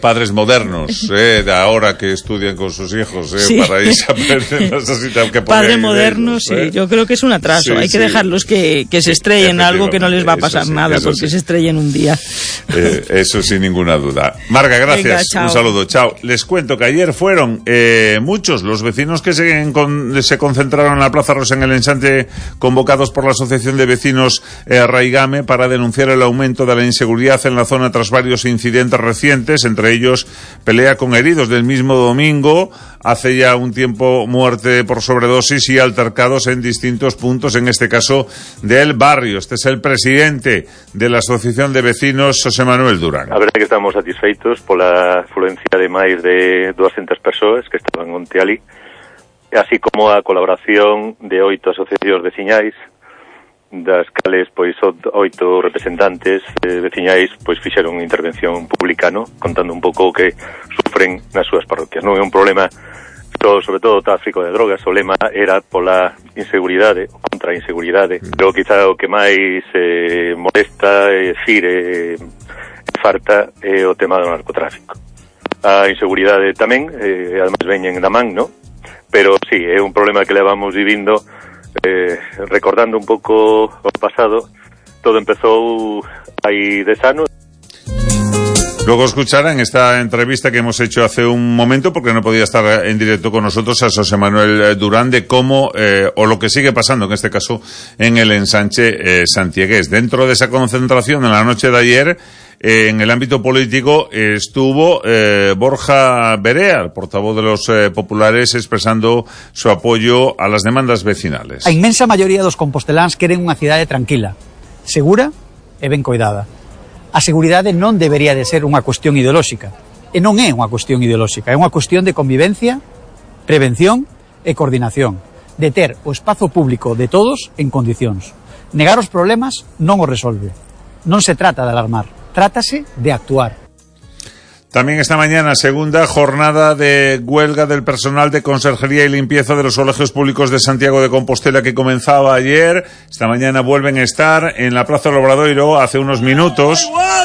padres modernos, de ahora que estudian con sus hijos, sí. Para irse a aprender necesitan que padres modernos, sí, yo creo que es un atraso. Hay que dejarlos que se estrellen algo que no les va a pasar nada, porque se estrellen un día. Eso sin ninguna duda. Marga, gracias. Venga, un saludo, chao. Les cuento que ayer fueron muchos los vecinos que se concentraron en la Plaza Rosa en el Ensanche, convocados por la Asociación de Vecinos Raigame para denunciar el aumento de la inseguridad en la zona tras varios incidentes recientes, entre ellos pelea con heridos del mismo domingo, hace ya un tiempo muerte por sobredosis y altercados en distintos puntos, en este caso del barrio. Este es el presidente de la Asociación de Vecinos, José Manuel Durán. A verdade que estamos satisfeitos pola afluencia de máis de 200 persoas que estaban en Ontiali, así como a colaboración de 8 asociacións veciñais, das cales pois 8 representantes veciñais pois fixeron intervención pública, no? Contando un pouco o que sufren nas súas parroquias. Non é un problema sobre todo o tráfico de drogas, o lema era pola inseguridade, contra a inseguridade, pero quizá o que máis molesta, fire, farta é o tema do narcotráfico. A inseguridade tamén, además veñen da man, no? Pero sí, é un problema que levamos vivindo. Recordando un pouco o pasado, todo empezou hai 10 anos. Luego escucharán esta entrevista que hemos hecho hace un momento, porque no podía estar en directo con nosotros, a José Manuel Durán, de cómo, o lo que sigue pasando en este caso, en el ensanche santiagués. Dentro de esa concentración en la noche de ayer, en el ámbito político estuvo Borja Berea, el portavoz de los populares, expresando su apoyo a las demandas vecinales. A inmensa maioría dos composteláns queren unha cidade tranquila, segura e ben coidada. A seguridade non debería de ser unha cuestión ideolóxica, e non é unha cuestión ideolóxica, é unha cuestión de convivencia, prevención e coordinación, de ter o espazo público de todos en condicións. Negar os problemas non o resolve. Non se trata de alarmar, trátase de actuar. También esta mañana, segunda jornada de huelga del personal de conserjería y limpieza de los colegios públicos de Santiago de Compostela, que comenzaba ayer. Esta mañana vuelven a estar en la Plaza del Obradoiro hace unos minutos.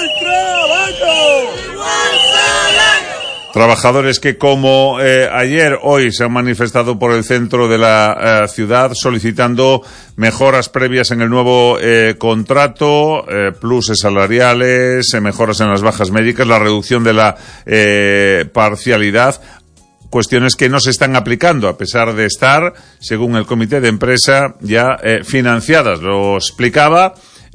Trabajadores que, como ayer, hoy se han manifestado por el centro de la ciudad solicitando mejoras previas en el nuevo contrato, pluses salariales, mejoras en las bajas médicas, la reducción de la parcialidad, cuestiones que no se están aplicando a pesar de estar, según el comité de empresa, ya financiadas. Lo explicaba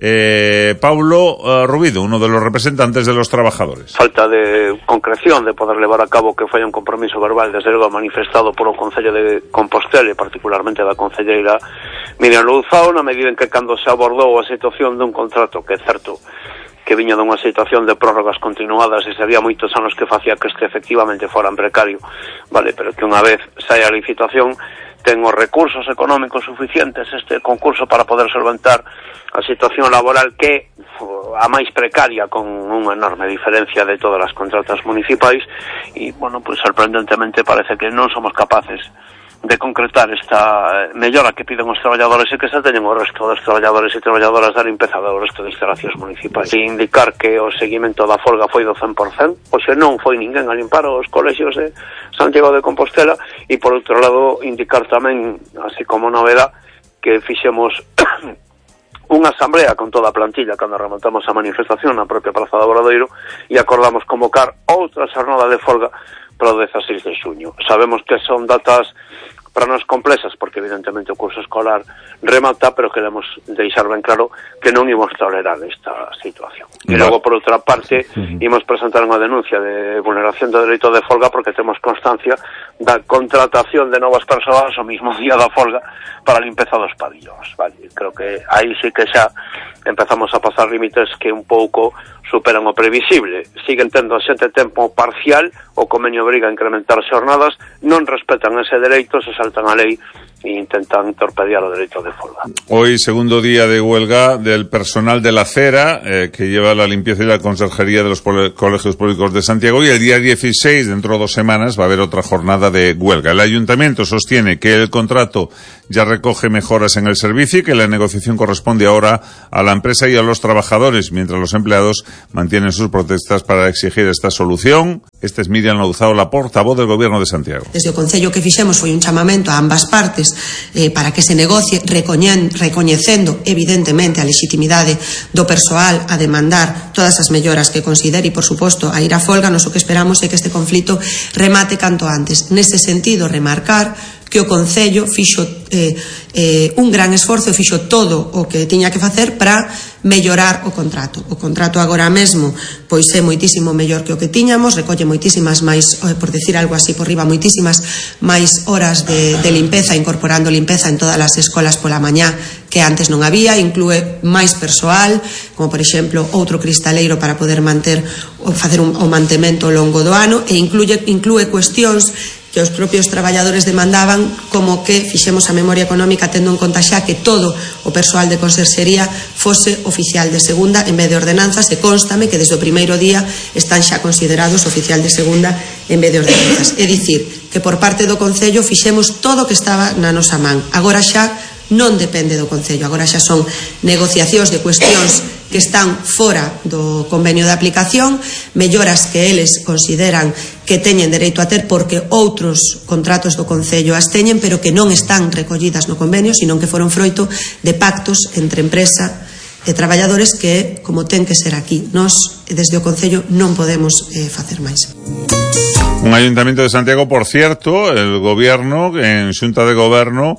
Paulo Rubido, uno de los representantes de los trabajadores. Falta de concreción de poder levar a cabo que foi un compromiso verbal desde logo manifestado por o Concello de Compostela e particularmente da concelleira Miriam Louzao, na medida en que cando se abordou a situación dun contrato que é certo que viña dunha situación de prórrogas continuadas e se había moitos anos que facía que este efectivamente fora precario, vale, pero que unha vez saia a licitación ten os recursos económicos suficientes este concurso para poder solventar a situación laboral que a máis precaria, con unha enorme diferencia de todas as contratas municipais, e, bueno, pues sorprendentemente parece que non somos capaces de concretar esta mellora que piden os traballadores e que se teñen o resto dos traballadores e traballadoras da limpeza do resto de instalacións municipais. E indicar que o seguimento da folga foi do 100%, hoxe non foi ninguén a limpar os colexios de Santiago de Compostela, e por outro lado indicar tamén, así como novedad, que fixemos unha asamblea con toda a plantilla cando remontamos a manifestación na propia Praza do Obradoiro e acordamos convocar outra xornada de folga para o 16 de xuño. Sabemos que son datas para nós complexas, porque evidentemente o curso escolar remata, pero queremos deixar ben claro que non imos tolerar esta situación. E logo, por outra parte, imos presentar unha denuncia de vulneración do dereito de folga porque temos constancia da contratación de novas persoas o mismo día da folga para a limpeza dos pabillóns. Vale, creo que aí sí que xa empezamos a pasar límites que un pouco superan o previsible. Siguen tendo xente tempo parcial, o convenio obriga a incrementar xornadas, non respetan ese dereito, se saltan a lei e intentan torpedear o dereito de folga. Hoy, segundo día de huelga del personal de la CERA, que lleva la limpieza y la conserjería de los colegios públicos de Santiago, y el día 16, dentro de 2 semanas, va a haber otra jornada de huelga. El ayuntamiento sostiene que el contrato ya recoge mejoras en el servicio y que la negociación corresponde ahora a la empresa y a los trabajadores, mientras los empleados mantienen sus protestas para exigir esta solución. Este es Miriam Louzao, la portavoz del Gobierno de Santiago. Desde o Concello que fixemos foi un chamamento a ambas partes para que se negocie recoñecendo evidentemente a legitimidade do persoal a demandar todas as melloras que considere e, por suposto, a ir a folga. Nos o que esperamos é que este conflito remate canto antes. Nese sentido, remarcar que o Concello fixo un gran esforzo e fixo todo o que tiña que facer para mellorar o contrato. O contrato agora mesmo pois é moitísimo mellor que o que tiñamos, recolle moitísimas máis, por decir algo así por riba, moitísimas máis horas de limpeza, incorporando limpeza en todas as escolas pola mañá que antes non había, inclúe máis persoal, como por exemplo outro cristaleiro para poder facer o mantemento ao longo do ano, e inclúe cuestións que os propios traballadores demandaban, como que fixemos a memoria económica tendo en conta xa que todo o persoal de conserxería fose oficial de segunda en vez de ordenanzas, e constame que desde o primeiro día están xa considerados oficial de segunda en vez de ordenanzas. É dicir, que por parte do Concello fixemos todo o que estaba na nosa man. Agora xa non depende do Concello, agora xa son negociacións de cuestións que están fora do convenio de aplicación, melloras que eles consideran que teñen dereito a ter porque outros contratos do Concello as teñen, pero que non están recollidas no convenio, sino que foron froito de pactos entre empresa e traballadores que, como ten que ser aquí, nós desde o Concello non podemos facer máis. Un ayuntamiento de Santiago, por cierto, el gobierno, en Xunta de Goberno,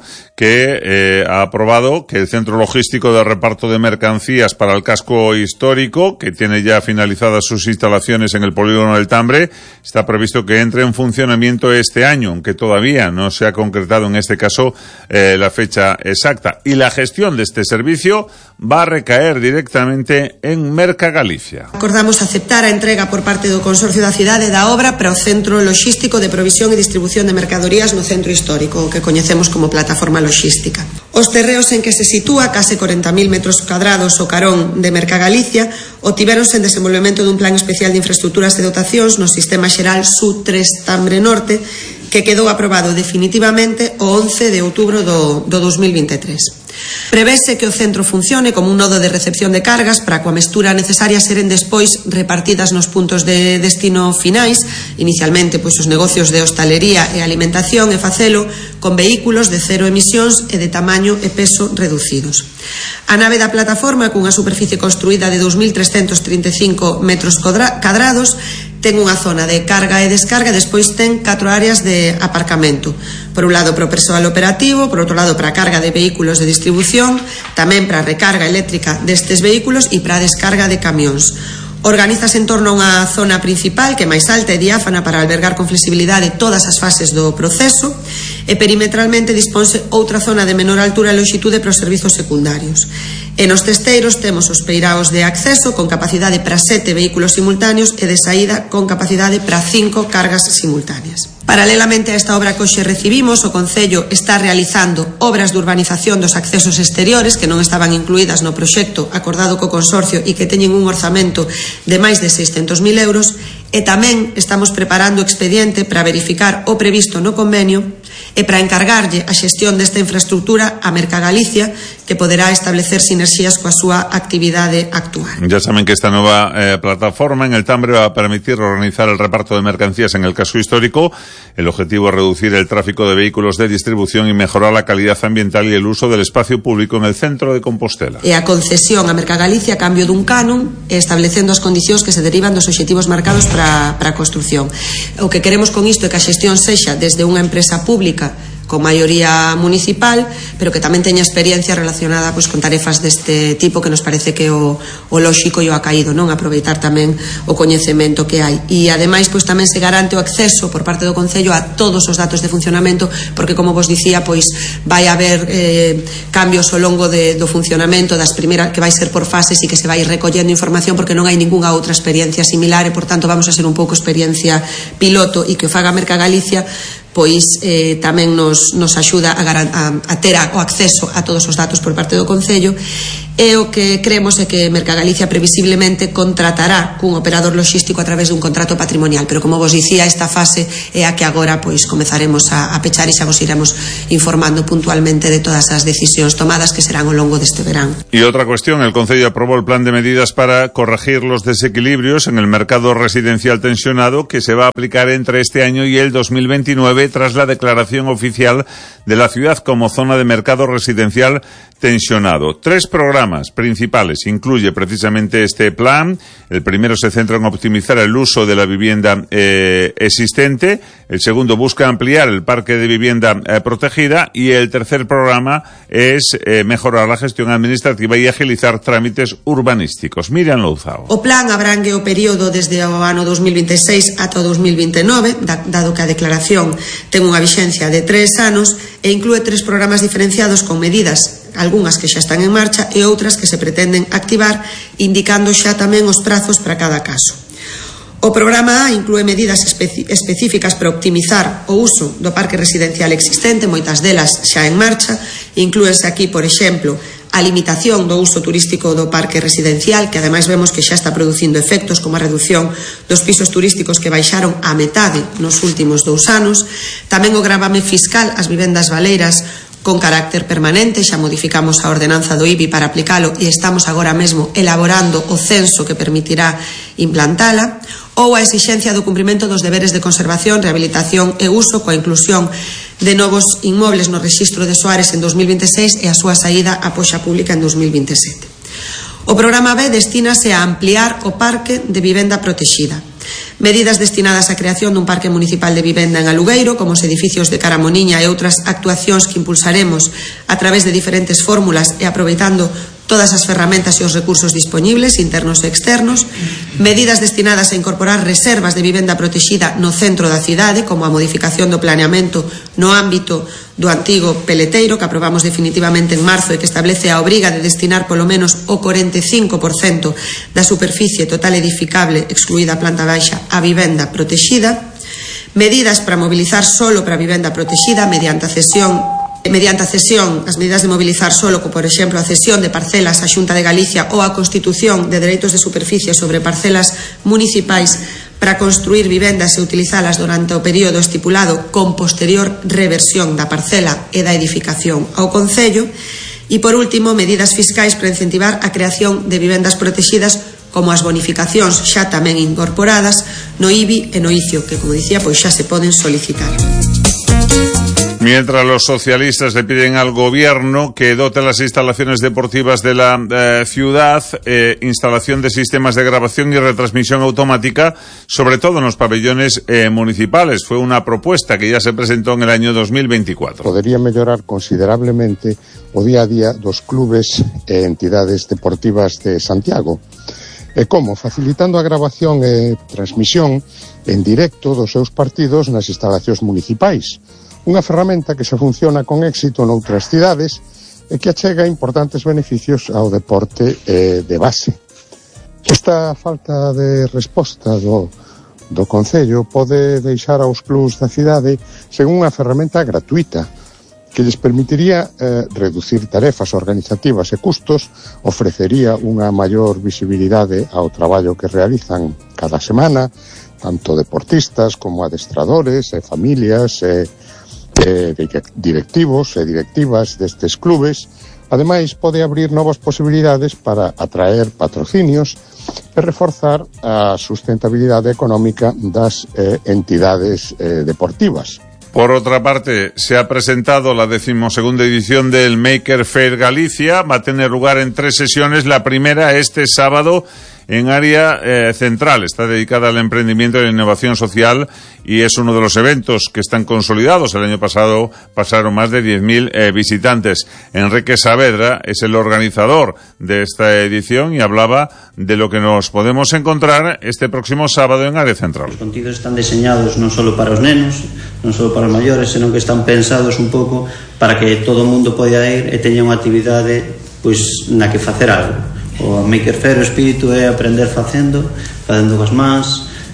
que ha aprobado que el centro logístico de reparto de mercancías para el casco histórico, que tiene ya finalizadas sus instalaciones en el polígono del Tambre, está previsto que entre en funcionamiento este año, aunque todavía no se ha concretado en este caso la fecha exacta. Y la gestión de este servicio va a recaer directamente en Mercagalicia. Acordamos aceptar a entrega por parte do Consorcio da Cidade da obra para o centro logístico de provisión e distribución de mercadorías no centro histórico, o que coñecemos como plataforma logística. Os terreos en que se sitúa, case 40.000 metros cuadrados o carón de Mercagalicia, obtivéronse en desenvolvemento dun plan especial de infraestructuras e dotacións no Sistema Xeral SU3 Tambre Norte, que quedou aprobado definitivamente o 11 de outubro do 2023. Prevese que o centro funcione como un nodo de recepción de cargas para coa mestura necesaria seren despois repartidas nos puntos de destino finais, inicialmente pois os negocios de hostalería e alimentación, e facelo con vehículos de cero emisións e de tamaño e peso reducidos. A nave da plataforma, cunha superficie construída de 2.335 metros cadrados, ten unha zona de carga e descarga e despois ten 4 áreas de aparcamento. Por un lado para o persoal operativo, por outro lado para a carga de vehículos de distribución, tamén para a recarga eléctrica destes vehículos e para a descarga de camións. Organízase en torno a unha zona principal que é máis alta e diáfana para albergar con flexibilidade todas as fases do proceso, e perimetralmente disponse outra zona de menor altura e lonxitude para os servizos secundarios. E nos testeiros temos os peiraos de acceso con capacidade para 7 vehículos simultáneos e de saída con capacidade para 5 cargas simultáneas. Paralelamente a esta obra que hoxe recibimos, o Concello está realizando obras de urbanización dos accesos exteriores que non estaban incluídas no proxecto acordado co Consorcio e que teñen un orzamento de máis de 600.000 euros, e tamén estamos preparando o expediente para verificar o previsto no convenio e para encargarlle a xestión desta infraestructura a Mercagalicia, que poderá establecer sinerxías coa súa actividade actual. Ya saben que esta nueva plataforma en el Tambre va a permitir organizar el reparto de mercancías en el casco histórico. El objetivo es reducir el tráfico de vehículos de distribución y mejorar la calidad ambiental y el uso del espacio público en el centro de Compostela. E a concesión a Mercagalicia a cambio dun canon, establecendo as condicións que se derivan dos obxectivos marcados para a construción. O que queremos con isto é que a xestión sexa desde unha empresa pública con maioría municipal, pero que tamén teña experiencia relacionada pois, con tarefas deste tipo, que nos parece que o lóxico e o acaído, non? Aproveitar tamén o coñecemento que hai. E ademais pois tamén se garante o acceso por parte do Concello a todos os datos de funcionamento, porque como vos dicía, pois vai haber cambios ao longo do funcionamento das primeiras, que vai ser por fases e que se vai recollendo información, porque non hai ningunha outra experiencia similar, e por tanto vamos a ser un pouco experiencia piloto, e que o faga Mercagalicia pois tamén nos axuda a ter o acceso a todos os datos por parte do Concello, e o que creemos é que Mercagalicia previsiblemente contratará cun operador logístico a través dun contrato patrimonial, pero como vos dicía, esta fase é a que agora pois comezaremos a pechar e xa vos iremos informando puntualmente de todas as decisións tomadas que serán ao longo deste verán. Y otra cuestión, el Concello aprobó el plan de medidas para corregir los desequilibrios en el mercado residencial tensionado que se va a aplicar entre este año y el 2029 tras la declaración oficial de la ciudad como zona de mercado residencial tensionado. 3 programas principales incluye precisamente este plan. El primero se centra en optimizar el uso de la vivienda existente. El segundo busca ampliar el parque de vivienda protegida. Y el tercer programa es mejorar la gestión administrativa y agilizar trámites urbanísticos. Miriam Louzao. O plan abrangue o período desde o ano 2026 ata o 2029, dado que a declaración ten unha vixencia de 3 anos, e inclúe 3 programas diferenciados con medidas, algunhas que xa están en marcha e outras que se pretenden activar, indicando xa tamén os prazos para cada caso. O programa A inclúe medidas específicas para optimizar o uso do parque residencial existente, moitas delas xa en marcha. Inclúense aquí, por exemplo, a limitación do uso turístico do parque residencial, que ademais vemos que xa está producindo efectos como a reducción dos pisos turísticos que baixaron a metade nos últimos 2 anos. Tamén o gravame fiscal ás vivendas baleiras con carácter permanente, xa modificamos a ordenanza do IBI para aplicalo e estamos agora mesmo elaborando o censo que permitirá implantala, ou a exixencia do cumprimento dos deberes de conservación, rehabilitación e uso coa inclusión de novos inmobles no rexistro de Soares en 2026 e a súa saída á poxa pública en 2027. O programa B destínase a ampliar o parque de vivenda protexida. Medidas destinadas á creación dun parque municipal de vivenda en alugueiro, como os edificios de Caramoniña e outras actuacións que impulsaremos a través de diferentes fórmulas e aproveitando todas as ferramentas e os recursos disponibles, internos e externos. Medidas destinadas a incorporar reservas de vivenda protexida no centro da cidade, como a modificación do planeamento no ámbito do antigo peleteiro, que aprobamos definitivamente en marzo e que establece a obriga de destinar polo menos o 45% da superficie total edificable, excluída a planta baixa, a vivenda protexida. Medidas para mobilizar solo para vivenda protexida mediante a cesión, as medidas de mobilizar solo, como por exemplo a cesión de parcelas á Xunta de Galicia ou a constitución de dereitos de superficie sobre parcelas municipais para construir vivendas e utilizalas durante o período estipulado con posterior reversión da parcela e da edificación ao Concello. E por último, medidas fiscais para incentivar a creación de vivendas protegidas, como as bonificacións xa tamén incorporadas no IBI e no ICIO, que, como dicía, pois xa se poden solicitar. Mientras los socialistas le piden al gobierno que dote las instalaciones deportivas de la ciudad, instalación de sistemas de grabación y retransmisión automática, sobre todo en los pabellones municipales. Fue una propuesta que ya se presentó en el año 2024. Podría mellorar considerablemente o día a día dos clubes e entidades deportivas de Santiago. E como? Facilitando a grabación e transmisión en directo dos seus partidos nas instalacións municipais. Unha ferramenta que xa funciona con éxito noutras cidades e que achega importantes beneficios ao deporte de base. Esta falta de resposta do Concello pode deixar aos clubs da cidade sen unha ferramenta gratuita que lles permitiría reducir tarefas organizativas e custos, ofrecería unha maior visibilidade ao traballo que realizan cada semana, tanto deportistas como adestradores e familias e directivos e directivas destes clubes. Ademais, pode abrir novas posibilidades para atraer patrocinios e reforzar a sustentabilidade económica das entidades deportivas. Por otra parte, se ha presentado la 12ª edición del Maker Faire Galicia. Va a tener lugar en 3 sesiones. La primera este sábado en área central. Está dedicada al emprendimiento y la innovación social y es uno de los eventos que están consolidados. El año pasado pasaron más de 10.000 visitantes. Enrique Saavedra es el organizador de esta edición y hablaba de lo que nos podemos encontrar este próximo sábado en área central. Os contidos están diseñados non só para os nenos, non só para os maiores, senón que están pensados un pouco para que todo o mundo poida ir e teña unha actividade pois na que facer algo. O Maker Faire, o espírito é aprender facendo coas mans,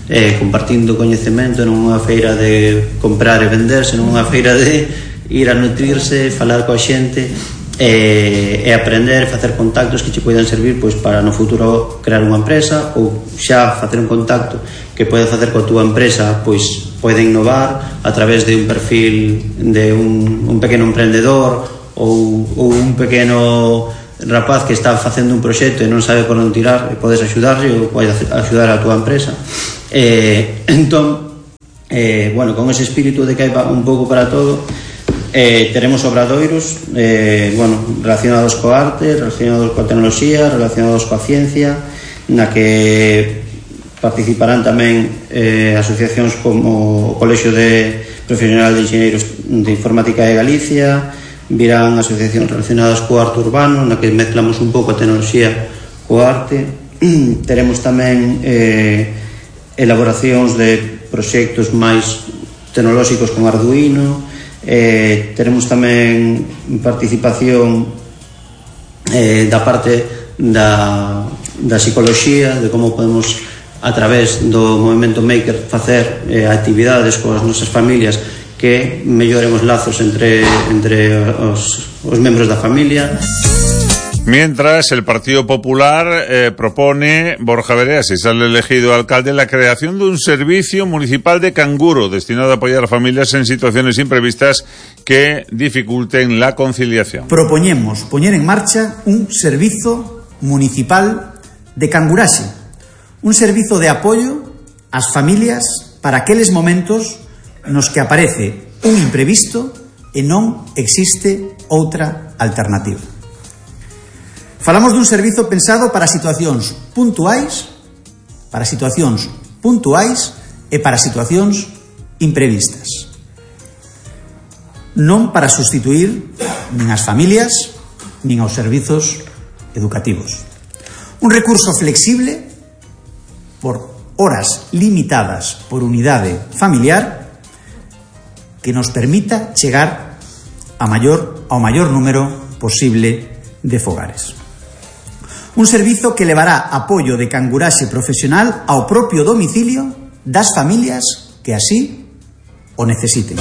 compartindo coñecemento, non unha feira de comprar e vender, senón unha feira de ir a nutrirse, falar coa xente e aprender, facer contactos que che poidan servir pois para no futuro crear unha empresa, ou xa facer un contacto que pode facer coa túa empresa, pois pode innovar a través de un perfil de un pequeno emprendedor ou un pequeno rapaz que está facendo un proxecto e non sabe por onde tirar, e podes axudarlle ou podes axudar a túa empresa. Entón, bueno, con ese espírito de que hai un pouco para todo, teremos obradoiros relacionados coa arte, relacionados coa tecnoloxía, relacionados coa ciencia, na que participarán tamén asociacións como o Colexio Profesional de Enxeñeiros de Informática de Galicia, virán asociacións relacionadas co arte urbano, na que mezclamos un pouco a tecnoloxía coa arte. Teremos tamén elaboracións de proxectos máis tecnolóxicos con Arduino. Teremos tamén participación da parte da psicoloxía, de como podemos a través do movemento maker facer actividades coas nosas familias que melloren os lazos entre os membros da familia. Mientras, el Partido Popular propone, Borja Verea, si sale elegido alcalde, la creación de un servicio municipal de canguro destinado a apoyar a familias en situaciones imprevistas que dificulten la conciliación. Propoñemos poñer en marcha un servizo municipal de canguraxe, un servizo de apoio ás familias para aqueles momentos nos que aparece un imprevisto e non existe outra alternativa. Falamos dun servizo pensado para situacións puntuais e para situacións imprevistas. Non para sustituir nin as familias nin aos servizos educativos. Un recurso flexible por horas limitadas por unidade familiar que nos permita chegar ao maior número posible de fogares. Un servizo que levará apoio de canguraxe profesional ao propio domicilio das familias que así o necesiten.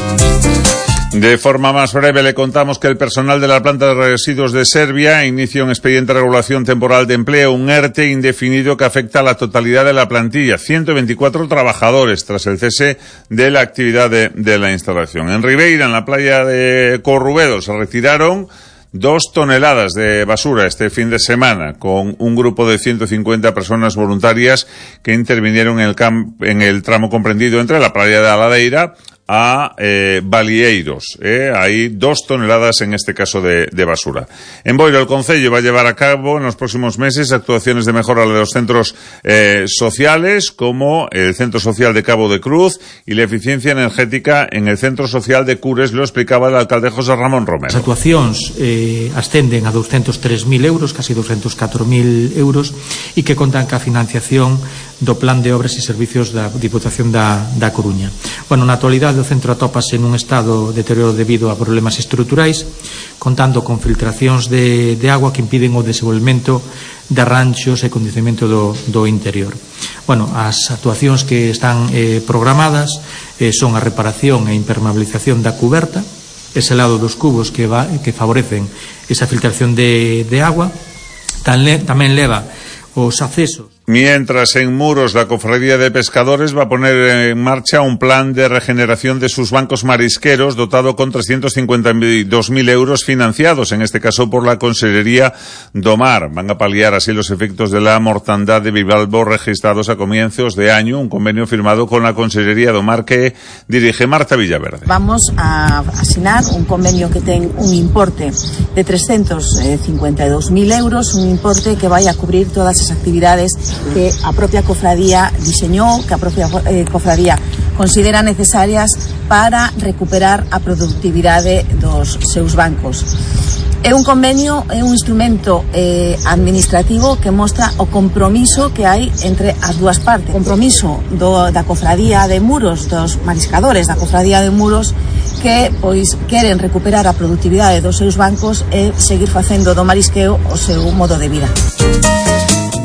De forma más breve le contamos que el personal de la planta de residuos de Serbia inicia un expediente de regulación temporal de empleo, un ERTE indefinido que afecta a la totalidad de la plantilla, 124 trabajadores tras el cese de la actividad de la instalación. En Ribeira, en la playa de Corrubedo, se retiraron 2 toneladas de basura este fin de semana, con un grupo de 150 personas voluntarias que intervinieron en el tramo comprendido entre la playa de Aladeira a Balieiros. Hay 2 toneladas en este caso de basura. En Boiro, el Concello va a llevar a cabo en los próximos meses actuaciones de mejora de los centros sociales, como el Centro Social de Cabo de Cruz y la eficiencia energética en el Centro Social de Cures, lo explicaba el alcalde José Ramón Romero. As actuacións ascenden a 203.000 euros, casi 204.000 euros, e que contan ca financiación do Plan de Obras e Servicios da Diputación da Coruña. Bueno, na actualidade o centro atópase nun estado de deterioro debido a problemas estruturais, contando con filtracións de agua que impiden o desenvolvemento de ranchos e condicionamento do interior. Bueno, as actuacións que están programadas son a reparación e impermeabilización da cuberta, ese lado dos cubos que favorecen esa filtración de agua. Tamén leva os accesos. Mientras, en Muros, la Cofradía de Pescadores va a poner en marcha un plan de regeneración de sus bancos marisqueros dotado con 352.000 euros financiados, en este caso por la Consellería do Mar. Van a paliar así los efectos de la mortandad de bivalvo registrados a comienzos de año, un convenio firmado con la Consellería do Mar que dirige Marta Villaverde. Vamos a asinar un convenio que ten un importe de 352.000 euros, un importe que vai a cubrir todas as actividades que a propia cofradía diseñou, que a propia cofradía considera necesarias para recuperar a productividade dos seus bancos. É un convenio, é un instrumento administrativo que mostra o compromiso que hai entre as dúas partes. O compromiso da cofradía de Muros, dos mariscadores da cofradía de Muros, que pois queren recuperar a productividade dos seus bancos e seguir facendo do marisqueo o seu modo de vida.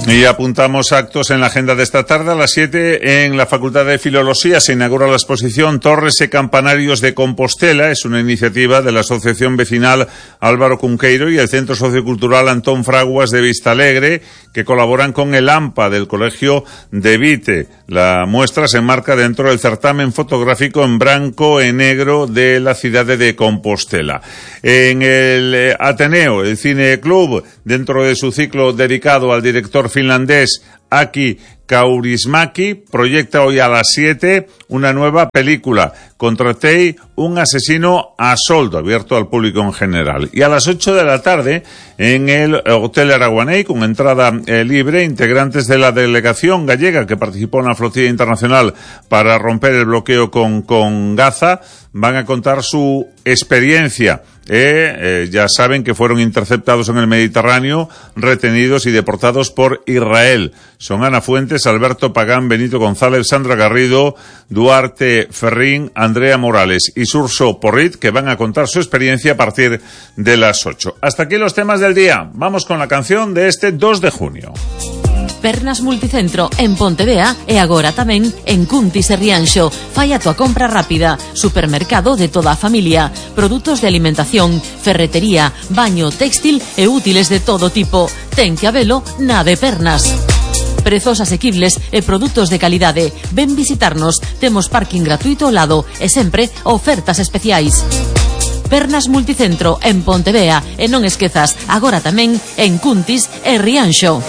Y apuntamos actos en la agenda de esta tarde. A las 7 en la Facultad de Filología se inaugura la exposición Torres e Campanarios de Compostela. Es una iniciativa de la Asociación Vecinal Álvaro Cunqueiro y el Centro Sociocultural Antón Fraguas de Vistalegre, que colaboran con el AMPA del Colegio de Vite. La muestra se enmarca dentro del certamen fotográfico en branco e negro de la ciudad de Compostela. En el Ateneo, el Cine Club, dentro de su ciclo dedicado al director finlandés Aki Kaurismäki, proyecta hoy a las 7 una nueva película, Contratei, un asesino a soldo, abierto al público en general. Y a las 8 de la tarde, en el Hotel Araguaney, con entrada libre, integrantes de la delegación gallega que participó en la flotilla internacional para romper el bloqueo con Gaza, van a contar su experiencia. Ya saben que fueron interceptados en el Mediterráneo, retenidos y deportados por Israel. Son Ana Fuentes, Alberto Pagán, Benito González, Sandra Garrido, Duarte Ferrín, Andrea Morales y Surso Porrit, que van a contar su experiencia a partir de las 8. Hasta aquí los temas del día. Vamos con la canción de este 2 de junio. Pernas Multicentro en Pontevea e agora tamén en Cuntis e Rianxo. Fai a tua compra rápida. Supermercado de toda a familia. Produtos de alimentación, ferretería, baño, textil e útiles de todo tipo. Ten que habelo na de Pernas. Prezos asequibles e produtos de calidade. Ven visitarnos. Temos parking gratuito ao lado e sempre ofertas especiais. Pernas Multicentro en Pontevea e non esquezas, agora tamén en Cuntis e Rianxo.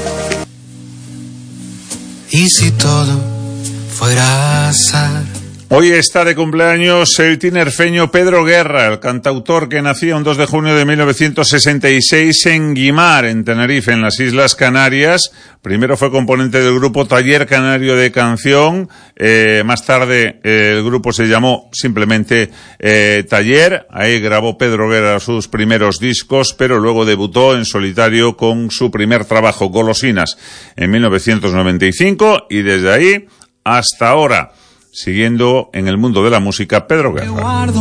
Y si todo fuera azar. Hoy está de cumpleaños el tinerfeño Pedro Guerra, el cantautor que nacía un 2 de junio de 1966 en Guimar, en Tenerife, en las Islas Canarias. Primero fue componente del grupo Taller Canario de Canción. Más tarde el grupo se llamó simplemente Taller. Ahí grabó Pedro Guerra sus primeros discos, pero luego debutó en solitario con su primer trabajo, Golosinas, en 1995, y desde ahí hasta ahora, siguiendo en el mundo de la música, Pedro Guerra.